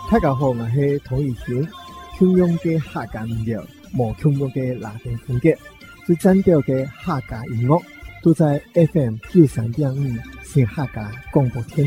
大家好，我是童宇雄，慶陽嘅客家民謠，無慶陽嘅拉丁風格，最單調嘅客家音樂，都在 FM 93.5新客家廣播電